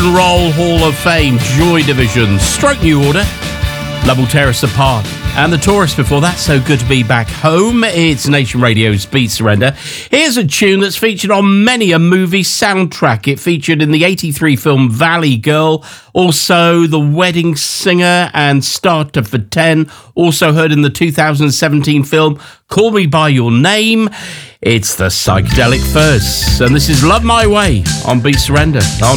and Roll Hall of Fame, Joy Division, Stroke New Order, Lovell Terrace Apart, and The Tourist before that. So good to be back home. It's Nation Radio's Beat Surrender. Here's a tune that's featured on many a movie soundtrack. It featured in the 83 film Valley Girl, also The Wedding Singer and Starter for 10, also heard in the 2017 film Call Me By Your Name. It's the Psychedelic Furs, and this is Love My Way on Beat Surrender.